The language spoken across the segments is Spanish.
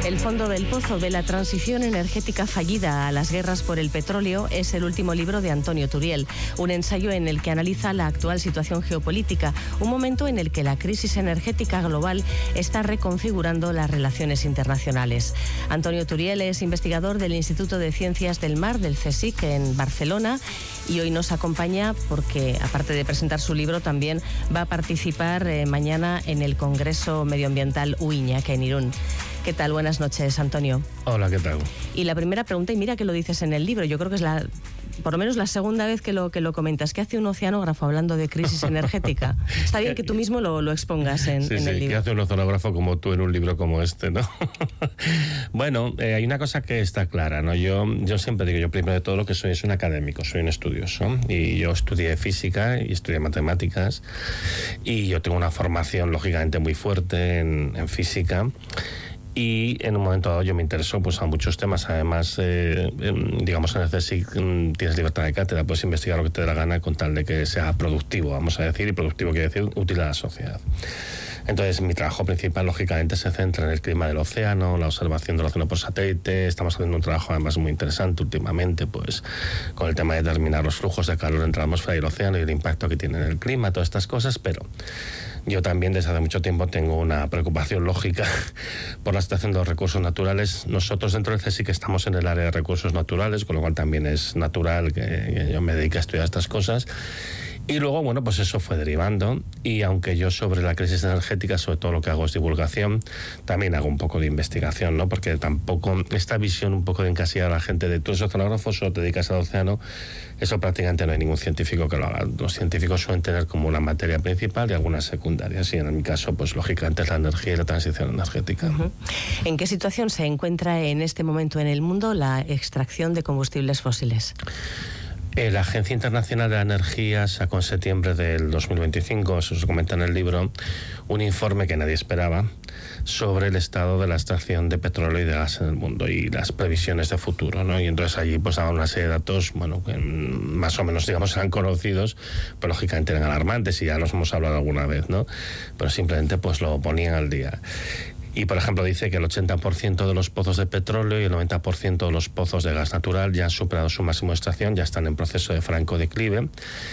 El fondo del pozo de la transición energética fallida a las guerras por el petróleo es el último libro de Antonio Turiel, un ensayo en el que analiza la actual situación geopolítica, un momento en el que la crisis energética global está reconfigurando las relaciones internacionales. Antonio Turiel es investigador del Instituto de Ciencias del Mar del CSIC en Barcelona y hoy nos acompaña porque, aparte de presentar su libro, también va a participar mañana en el Congreso Medioambiental Uiñac en Irún. ¿Qué tal? Buenas noches, Antonio. Hola, ¿qué tal? Y la primera pregunta, y mira que lo dices en el libro, yo creo que es por lo menos la segunda vez que lo comentas. ¿Qué hace un oceanógrafo hablando de crisis energética? Está bien que tú mismo lo expongas en el libro. ¿Qué hace un oceanógrafo como tú en un libro como este, no? Bueno, hay una cosa que está clara, ¿no? Yo siempre digo, yo primero de todo lo que soy es un académico, soy un estudioso. Y yo estudié física y estudié matemáticas. Y yo tengo una formación, lógicamente, muy fuerte en física. Y en un momento dado yo me interesó pues a muchos temas. Además, digamos, en el CSIC tienes libertad de cátedra, puedes investigar lo que te dé la gana con tal de que sea productivo, vamos a decir, y productivo quiere decir útil a la sociedad. Entonces, mi trabajo principal, lógicamente, se centra en el clima del océano, la observación del océano por satélite. Estamos haciendo un trabajo, además, muy interesante últimamente, pues, con el tema de determinar los flujos de calor entre la atmósfera y el océano y el impacto que tiene en el clima, todas estas cosas, pero yo también desde hace mucho tiempo tengo una preocupación lógica por la situación de los recursos naturales. Nosotros dentro del CSIC estamos en el área de recursos naturales, con lo cual también es natural que yo me dedique a estudiar estas cosas. Y luego, bueno, pues eso fue derivando, y aunque yo sobre la crisis energética, sobre todo lo que hago es divulgación, también hago un poco de investigación, ¿no? Porque tampoco esta visión un poco de encasillar a la gente de tú eres oceanógrafo o te dedicas al océano, eso prácticamente no hay ningún científico que lo haga. Los científicos suelen tener como una materia principal y algunas secundarias, y en mi caso, pues lógicamente es la energía y la transición energética. Uh-huh. ¿En qué situación se encuentra en este momento en el mundo la extracción de combustibles fósiles? La Agencia Internacional de la Energía sacó en septiembre del 2025, eso se comenta en el libro, un informe que nadie esperaba sobre el estado de la extracción de petróleo y de gas en el mundo y las previsiones de futuro, ¿no? Y entonces allí pues daban una serie de datos, bueno, que más o menos, digamos, eran conocidos, pero lógicamente eran alarmantes y ya los hemos hablado alguna vez, ¿no? Pero simplemente pues lo ponían al día. Y, por ejemplo, dice que el 80% de los pozos de petróleo y el 90% de los pozos de gas natural ya han superado su máximo de extracción, ya están en proceso de franco declive,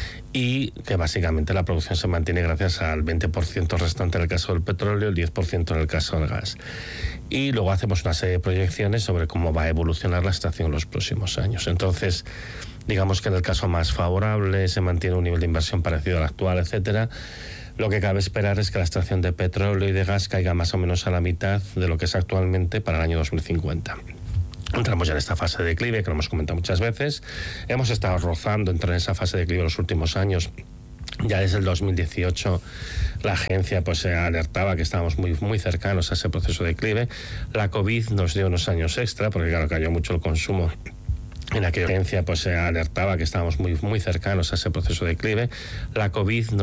y que básicamente la producción se mantiene gracias al 20% restante en el caso del petróleo, el 10% en el caso del gas. Y luego hacemos una serie de proyecciones sobre cómo va a evolucionar la extracción en los próximos años. Entonces, digamos que en el caso más favorable se mantiene un nivel de inversión parecido al actual, etcétera. Lo que cabe esperar es que la extracción de petróleo y de gas caiga más o menos a la mitad de lo que es actualmente para el año 2050. Entramos ya en esta fase de declive, que lo hemos comentado muchas veces. Hemos estado rozando entrar en esa fase de declive los últimos años. Ya desde el 2018 la agencia pues se alertaba que estábamos muy cercanos a ese proceso de declive. La COVID nos dio unos años extra, porque claro, cayó mucho el consumo. En aquella agencia pues se alertaba que estábamos muy cercanos a ese proceso de declive. La COVID